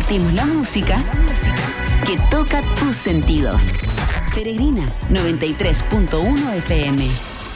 compartimos la música que toca tus sentidos. Peregrina 93.1 FM.